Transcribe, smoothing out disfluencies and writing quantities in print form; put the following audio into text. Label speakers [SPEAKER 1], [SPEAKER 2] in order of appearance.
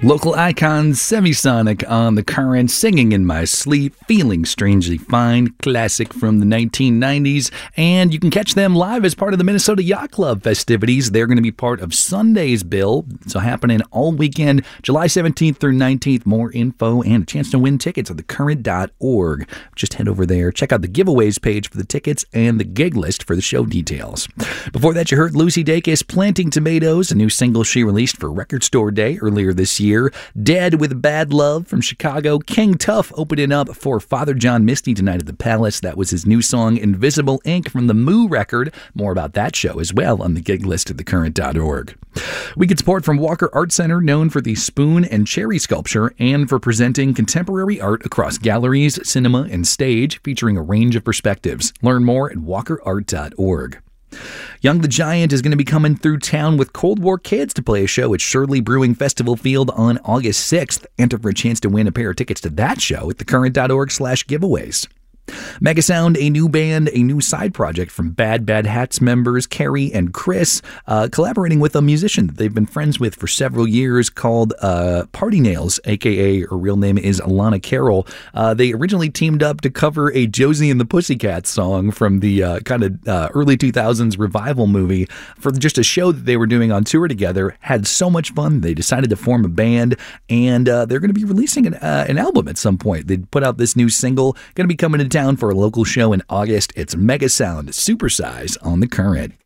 [SPEAKER 1] Local icons, Semisonic on The Current, Singing in My Sleep, Feeling Strangely Fine, classic from the 1990s. And you can catch them live as part of the Minnesota Yacht Club festivities. They're going to be part of Sunday's bill. So happening all weekend, July 17th through 19th. More info and a chance to win tickets at thecurrent.org. Just head over there. Check out the giveaways page for the tickets and the gig list for the show details. Before that, you heard Lucy Dacus, Planting Tomatoes, a new single she released for Record Store Day earlier this year. Dead with Bad Love from Chicago. King Tuff opening up for Father John Misty tonight at the Palace. That was his new song, Invisible Ink, from the Moo record. More about that show as well on the gig list at thecurrent.org. We get support from Walker Art Center, known for the spoon and cherry sculpture and for presenting contemporary art across galleries, cinema, and stage, featuring a range of perspectives. Learn more at walkerart.org. Young the Giant is going to be coming through town with Cold War Kids to play a show at Shirley Brewing Festival Field on August 6th. Enter for a chance to win a pair of tickets to that show at thecurrent.org/giveaways. Megasound, a new band, a new side project from Bad Bad Hats members Carrie and Chris, collaborating with a musician that they've been friends with for several years called Party Nails, a.k.a. her real name is Alana Carroll. They originally teamed up to cover a Josie and the Pussycats song from the early 2000s revival movie for just a show that they were doing on tour together. Had so much fun, they decided to form a band, and they're going to be releasing an album at some point. They put out this new single, going to be coming to town for a local show in August. It's Megasound, Supersize on The Current.